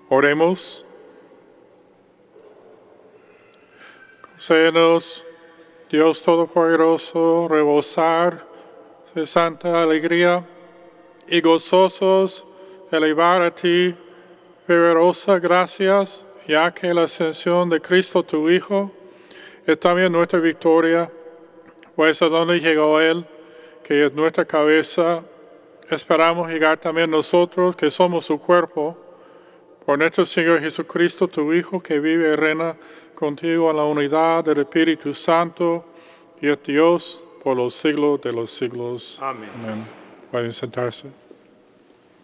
Oremos. Concédenos, Dios Todopoderoso, rebosar de santa alegría y gozosos elevar a ti fervorosas gracias, ya que la ascensión de Cristo tu Hijo es también nuestra victoria, pues a donde llegó Él, que es nuestra cabeza, esperamos llegar también nosotros, que somos su cuerpo, por nuestro Señor Jesucristo, tu Hijo, que vive y reina contigo en la unidad del Espíritu Santo, y es Dios por los siglos de los siglos. Amén. Amén. Pueden sentarse.